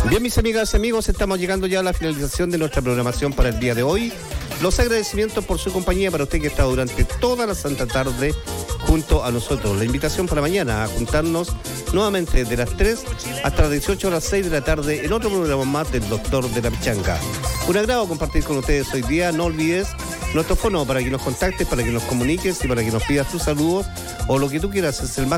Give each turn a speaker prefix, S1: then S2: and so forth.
S1: Bien, mis amigas y amigos, estamos llegando ya a la finalización de nuestra programación para el día de hoy. Los agradecimientos por su compañía para usted que ha estado durante toda la santa tarde junto a nosotros. La invitación para mañana a juntarnos nuevamente de las 3 hasta las 18 horas 6 de la tarde en otro programa más del Doctor de la Pichanga. Un agrado compartir con ustedes hoy día. No olvides nuestro fono para que nos contactes, para que nos comuniques y para que nos pidas tus saludos o lo que tú quieras. Es el más